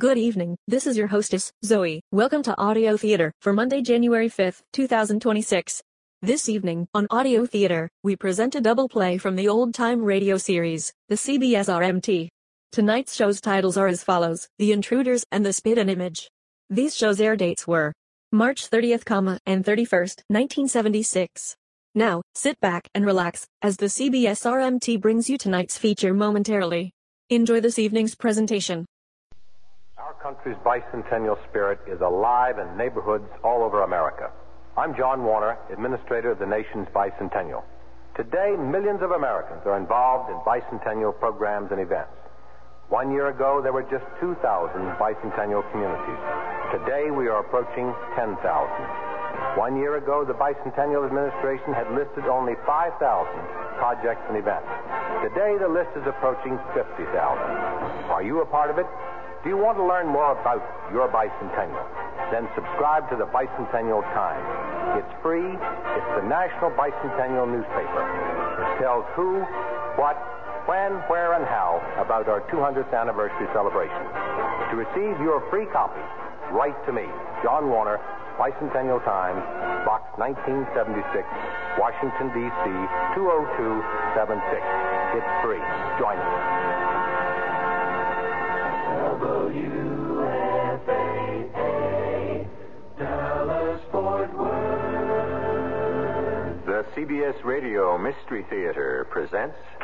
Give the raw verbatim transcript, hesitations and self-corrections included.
Good evening, this is your hostess, Zoe. Welcome to Audio Theater for Monday, January fifth, two thousand twenty-six. This evening, on Audio Theater, we present a double play from the old-time radio series, the C B S R M T. Tonight's show's titles are as follows: The Intruders and The Spit and Image. These shows' air dates were March thirtieth, and thirty-first, nineteen seventy-six. Now, sit back and relax, as the C B S R M T brings you tonight's feature momentarily. Enjoy this evening's presentation. Our country's bicentennial spirit is alive in neighborhoods all over America. I'm John Warner, administrator of the nation's bicentennial. Today, millions of Americans are involved in bicentennial programs and events. One year ago, there were just two thousand bicentennial communities. Today, we are approaching ten thousand. One year ago, the Bicentennial Administration had listed only five thousand projects and events. Today, the list is approaching fifty thousand. Are you a part of it? Do you want to learn more about your bicentennial? Then subscribe to the Bicentennial Times. It's free. It's the national bicentennial newspaper. It tells who, what, when, where, and how about our two hundredth anniversary celebration. To receive your free copy, write to me, John Warner, Bicentennial Times, Box nineteen seventy-six, Washington, D C two oh two seven six. It's free. Join us. W F A A, Dallas Fort Worth. The C B S Radio Mystery Theater presents